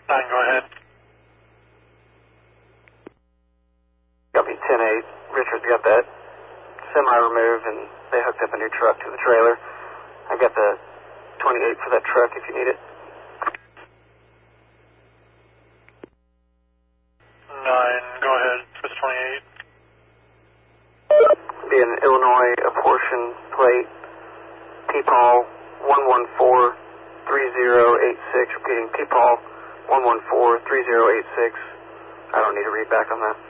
9, go ahead. Copy 10-8. Richard's got that semi removed and they hooked up a new truck to the trailer. I got the 28 for that truck if you need it. 9, go ahead for the 28. Be an Illinois apportion plate, P-Paul 1143086, repeating P-Paul 1143086. I don't need to read back on that.